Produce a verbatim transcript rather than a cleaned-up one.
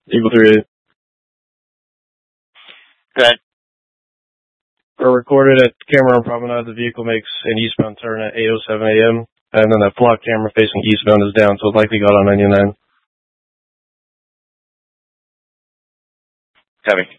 Eagle three eight. Good. We're recorded at camera on promenade. The vehicle makes an eastbound turn at eight oh seven a.m. And then that flock camera facing eastbound is down, so it likely got on ninety-nine. Copy.